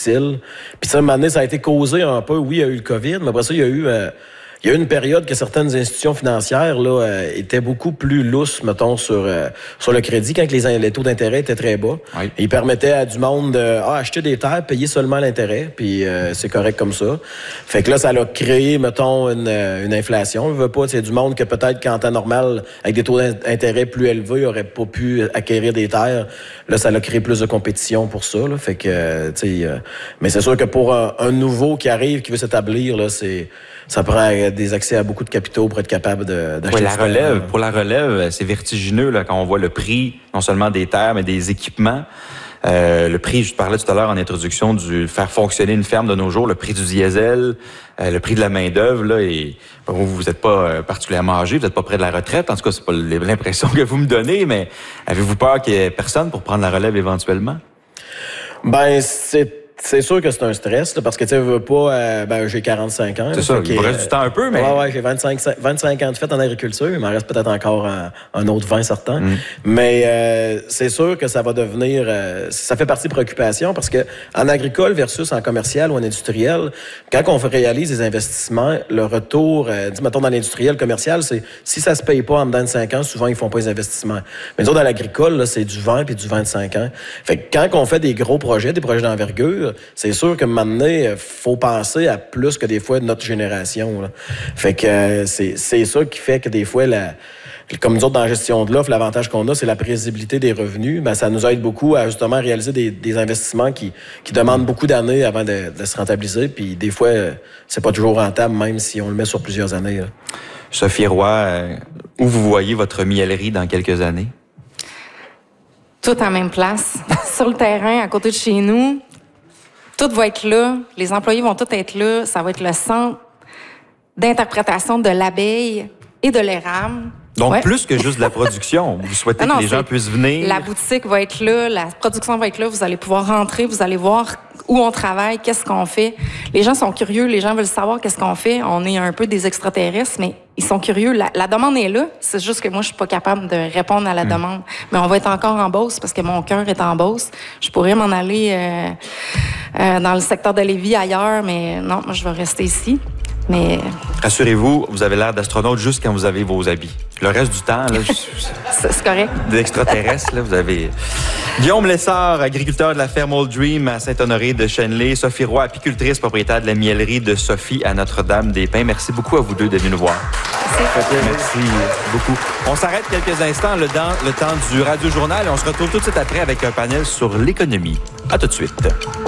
difficile. Puis ça, à un moment donné, ça a été causé un peu, oui, il y a eu le COVID, mais après ça, il y a eu une période que certaines institutions financières là étaient beaucoup plus lousses, mettons, sur le crédit, quand les taux d'intérêt étaient très bas. Oui. Ils permettaient à du monde acheter des terres, payer seulement l'intérêt, puis c'est correct comme ça. Fait que là, ça a créé, mettons, une inflation. Je veux pas, c'est du monde que peut-être qu'en temps normal, avec des taux d'intérêt plus élevés, n'aurait pas pu acquérir des terres. Là, ça a créé plus de compétition pour ça. Là. Fait que, mais c'est sûr que pour un nouveau qui arrive, qui veut s'établir, là, ça prend des accès à beaucoup de capitaux pour être capable d'acheter la relève. Pour la relève, c'est vertigineux là, quand on voit le prix, non seulement des terres, mais des équipements. Le prix, je parlais tout à l'heure en introduction, du faire fonctionner une ferme de nos jours, le prix du diesel, le prix de la main-d'œuvre, là, et vous n'êtes pas particulièrement âgé, vous n'êtes pas près de la retraite. En tout cas, c'est pas l'impression que vous me donnez, mais avez-vous peur qu'il y ait personne pour prendre la relève éventuellement? Ben, c'est sûr que c'est un stress, là, parce que tu sais, veux pas, j'ai 45 ans. C'est ça, il vous reste du temps un peu, mais... Ouais, j'ai 25 ans de fait en agriculture, il m'en reste peut-être encore un autre 20 certains. Mais c'est sûr que ça va devenir... ça fait partie de préoccupation, parce que en agricole versus en commercial ou en industriel, quand on réalise des investissements, le retour, mettons dans l'industriel, commercial, c'est si ça se paye pas en dedans de 5 ans, souvent ils font pas les investissements. Mais nous autres, dans l'agricole, là, c'est du 20 puis du 25 ans. Fait que quand on fait des gros projets, des projets d'envergure, c'est sûr que maintenant, il faut penser à plus que des fois notre génération. Là. Fait que c'est ça qui fait que des fois, comme nous autres dans la gestion de l'offre, l'avantage qu'on a, c'est la prévisibilité des revenus. Ben, ça nous aide beaucoup à justement réaliser des investissements qui demandent beaucoup d'années avant de se rentabiliser. Puis des fois, c'est pas toujours rentable, même si on le met sur plusieurs années. Là. Sophie Roy, où vous voyez votre miellerie dans quelques années? Tout en même place, sur le terrain, à côté de chez nous. Tout va être là, les employés vont tous être là, ça va être le centre d'interprétation de l'abeille et de l'érable. Donc, plus que juste de la production, vous souhaitez que les gens puissent venir? La boutique va être là, la production va être là, vous allez pouvoir rentrer, vous allez voir où on travaille, qu'est-ce qu'on fait. Les gens sont curieux, les gens veulent savoir qu'est-ce qu'on fait. On est un peu des extraterrestres, mais ils sont curieux. La demande est là, c'est juste que moi, je suis pas capable de répondre à la demande. Mais on va être encore en Beauce parce que mon cœur est en Beauce. Je pourrais m'en aller dans le secteur de Lévis ailleurs, mais non, moi, je vais rester ici. Mais... Rassurez-vous, vous avez l'air d'astronaute juste quand vous avez vos habits. Le reste du temps, là, c'est correct. D'extraterrestres, là, vous avez... Guillaume Lessard, agriculteur de la ferme Old Dream à Saint-Honoré de Chenley. Sophie Roy, apicultrice, propriétaire de la miellerie de Sophie à Notre-Dame-des-Pins. Merci beaucoup à vous deux d'être venus nous voir. Merci beaucoup. On s'arrête quelques instants le temps du Radio Journal et on se retrouve tout de suite après avec un panel sur l'économie. À tout de suite.